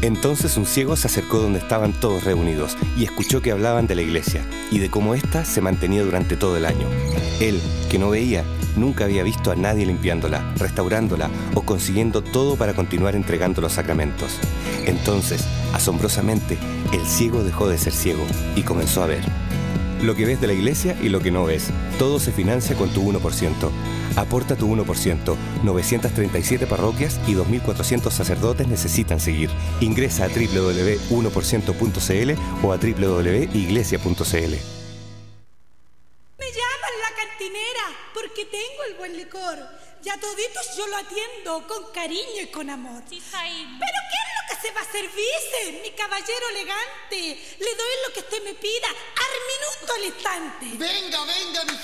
Entonces un ciego se acercó donde estaban todos reunidos y escuchó que hablaban de la iglesia y de cómo ésta se mantenía durante todo el año. Él, que no veía, nunca había visto a nadie limpiándola, restaurándola o consiguiendo todo para continuar entregando los sacramentos. Entonces, asombrosamente, el ciego dejó de ser ciego y comenzó a ver. Lo que ves de la iglesia y lo que no ves, todo se financia con tu 1%. Aporta tu 1%. 937 parroquias y 2.400 sacerdotes necesitan seguir. Ingresa a www.1%.cl o a www.iglesia.cl. Me llaman la cantinera porque tengo el buen licor. Y a toditos yo lo atiendo con cariño y con amor. Sí, Jaime. ¿Pero qué es lo que se va a servirse, mi caballero elegante? Le doy lo que usted me pida, al minuto, al instante. Venga, venga, mi